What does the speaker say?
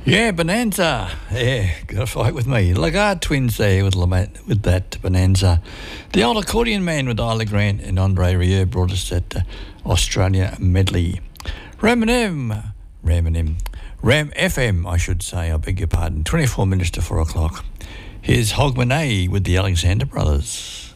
Yeah, Bonanza. Yeah, got a fight with me. Lagarde twins there with that Bonanza. The old accordion man with Isla Grant and Andre Rieu brought us that Australia medley. Ram FM, I should say, I beg your pardon. 24 minutes to 4 o'clock. Here's Hogmanay with the Alexander Brothers.